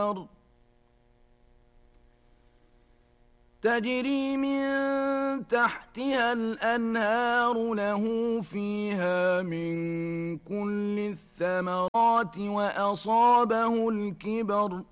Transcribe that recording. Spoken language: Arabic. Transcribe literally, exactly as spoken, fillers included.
تجري من تحتها الأنهار له فيها من كل الثمرات وأصابه الكبر